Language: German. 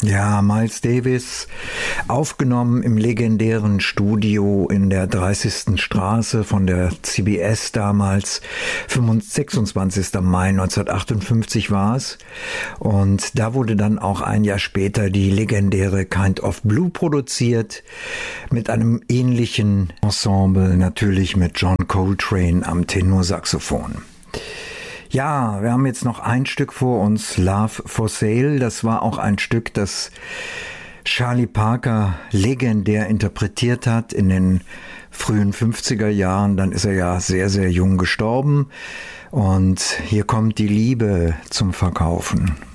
Ja, Miles Davis, aufgenommen im legendären Studio in der 30. Straße von der CBS damals, 26. Mai 1958 war es. Und da wurde dann auch ein Jahr später die legendäre Kind of Blue produziert, mit einem ähnlichen Ensemble, natürlich mit John Coltrane am Tenorsaxophon. Ja, wir haben jetzt noch ein Stück vor uns, Love for Sale. Das war auch ein Stück, das Charlie Parker legendär interpretiert hat in den frühen 50er Jahren. Dann ist er ja sehr, sehr jung gestorben. Und hier kommt die Liebe zum Verkaufen.